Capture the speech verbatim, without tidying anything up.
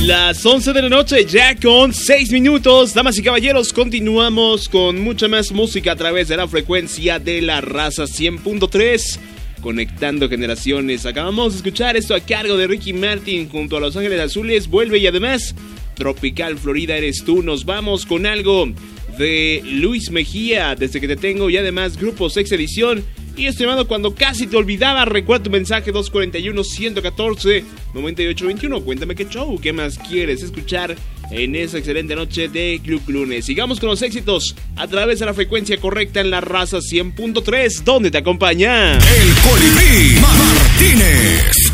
Las once de la noche, ya con seis minutos. Damas y caballeros, continuamos con mucha más música a través de la frecuencia de la raza cien punto tres. Conectando generaciones. Acabamos de escuchar esto a cargo de Ricky Martin junto a Los Ángeles Azules. Vuelve y además, Tropical Florida eres tú. Nos vamos con algo de Luis Mejía, Desde que te tengo, y además Grupo Sexta Edición. Y estimado, cuando casi te olvidaba, recuerda tu mensaje dos cuatro uno, uno uno cuatro, nueve ocho dos uno. Cuéntame qué show, qué más quieres escuchar en esa excelente noche de Club Lunes. Sigamos con los éxitos a través de la frecuencia correcta en la raza cien punto tres, donde te acompaña el Colibrí Martínez.